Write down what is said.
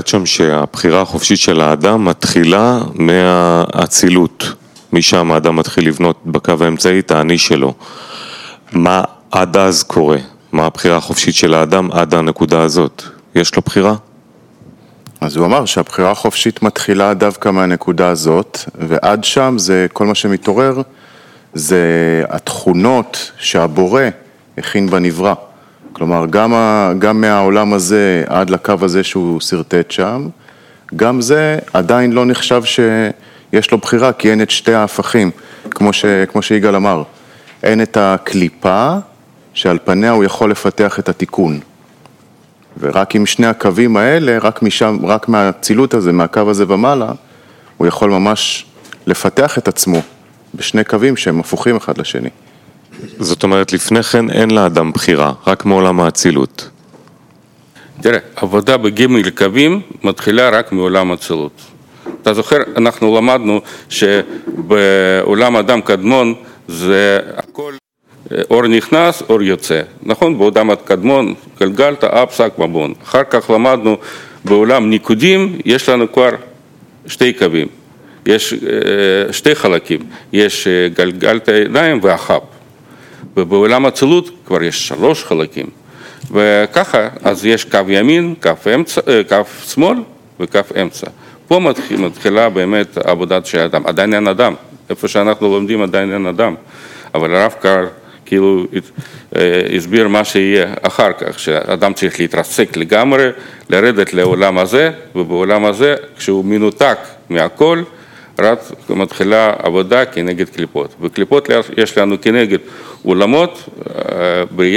כתבת שם שהבחירה החופשית של האדם מתחילה מהאצילות. משם האדם מתחיל לבנות בקו האמצעי את האני שלו. מה עד אז קורה? מה הבחירה החופשית של האדם עד הנקודה הזאת? יש לו בחירה? אז הוא אמר שהבחירה החופשית מתחילה דווקא מהנקודה הזאת, ועד שם זה כל מה שמתעורר, זה התכונות שהבורא הכין בנברא. כלומר, גם מהעולם הזה עד לקו הזה שהוא סרטט שם, גם זה עדיין לא נחשב שיש לו בחירה, כי אין את שתי ההפכים, כמו שיגאל אמר. אין את הקליפה שעל פניה הוא יכול לפתח את התיקון. ורק עם שני הקווים האלה, רק מהצילות הזה, מהקו הזה ומעלה, הוא יכול ממש לפתח את עצמו בשני קווים שהם הפוכים אחד לשני. זאת אומרת, לפני כן אין לאדם בחירה, רק מעולם האצילות. תראה, עבודה בגימל קווים מתחילה רק מעולם האצילות. אתה זוכר, אנחנו למדנו שבעולם אדם קדמון זה הכל אור נכנס, אור יוצא. נכון? בעולם הקדמון גלגלת, פסק מבון. אחר כך למדנו בעולם ניקודים, יש לנו כבר שתי קווים. יש שתי חלקים. יש גלגלת עיניים והחב. ובעולם האצילות כבר יש 3 חלקים. וככה, אז יש קו ימין, קו שמאל וקו אמצע. פה מתחילה באמת עבודת של אדם. עדיין אין אדם. איפה שאנחנו לומדים עדיין אין אדם. אבל הרב קאר כאילו הסביר מה שיהיה אחר כך, שאדם צריך להתרסק לגמרי, לרדת לעולם הזה, ובעולם הזה, כשהוא מנותק מהכל, רק מתחילה עבודה כנגד קליפות. וקליפות יש לנו כנגד עולמות בריאה,